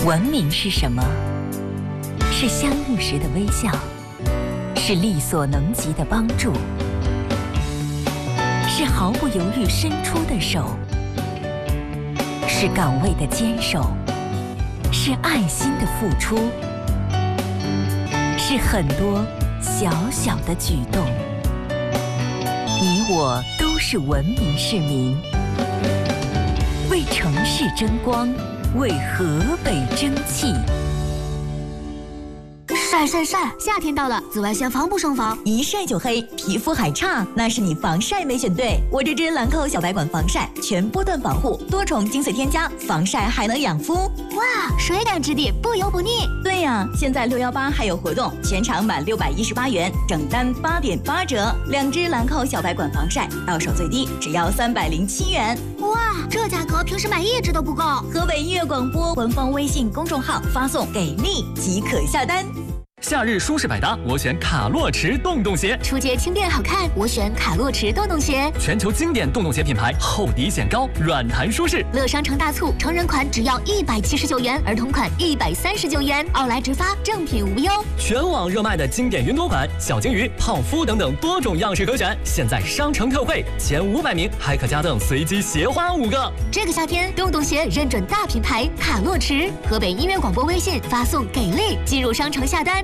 文明是什么？是相遇时的微笑，是力所能及的帮助，是毫不犹豫伸出的手，是岗位的坚守，是爱心的付出，是很多小小的举动。你我都是文明市民，为城市争光，为河北争气。 晒晒晒！夏天到了，紫外线防不胜防， 一晒就黑，皮肤还差，那是你防晒没选对。我这支兰蔻小白管防晒，全波段防护，多重精粹添加，防晒还能养肤。 哇，水感质地，不油不腻。 对呀，现在618还有活动，全场满618元，整单8.8折。2支兰蔻小白管防晒，到手最低只要307元。 哇，这价格平时买1支都不够。 河北音乐广播官方微信公众号发送给力即可下单。 夏日舒适百搭，我选卡洛驰洞洞鞋。 出街轻便好看，我选卡洛驰洞洞鞋。 全球经典洞洞鞋品牌，厚底显高，软弹舒适。 乐商城大促，成人款只要179元，儿童款139元，奥莱直发，正品无忧。 全网热卖的经典云朵款、小金鱼、泡芙等等多种样式可选，现在商城特惠，前500名还可加赠随机鞋花5个。 这个夏天，洞洞鞋认准大品牌卡洛驰。河北音乐广播微信发送给力，进入商城下单。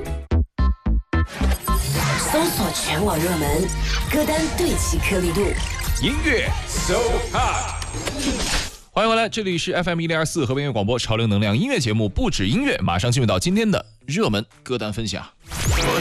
搜索全网热门歌单，对齐颗粒度， 音乐 So Hot。欢迎回来，这里是 FM1024 河北音乐广播潮流能量音乐节目，不止音乐，马上进入到今天的热门歌单分享。